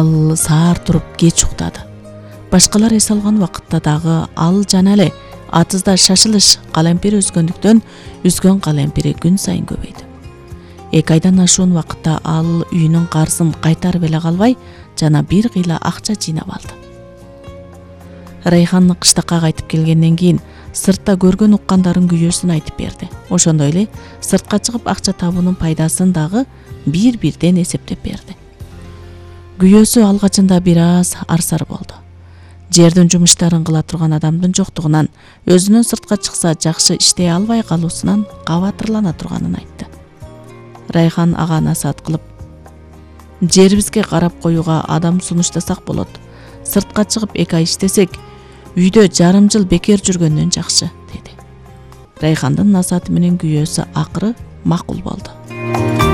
Ал саар туруп кеч уктады. Башкалар эс алган вакытта дагы ал жана эле атызда шашылыш калемпир үзгөндүктөн үзгөн калемпири күн сайын көбөйдү. 2 айдан ашуун вакытта ал үйүнүн карызын кайтарып эле калбай, жана бир кыйла акча жыйнап алды. Райхан кыштакка кайтып келгенден кийин сыртта көргөн уккандарын күйөөсүн айтып берди. Ошондой эле сыртка чыгып акча табуунун пайдасын дагы бир-бирден эсептеп берди. Күйөөсү алгачында бир аз арсар болду. Жердин жумуштарын кыла турган адамдын жоктугунан, өзүнүн сыртка чыкса жакшы иштей албай калуусунан кабатырлана турганын айтты. Райхан ага насаат кылып, жерибизге карап коюуга адам сунуштасак болот. Сыртка чыгып 2 ай иштесек, үйдө жарым жыл бекер жүргөндөн жакшы, деди. Райхандын насааты менен күйөөсү акыры макул болду.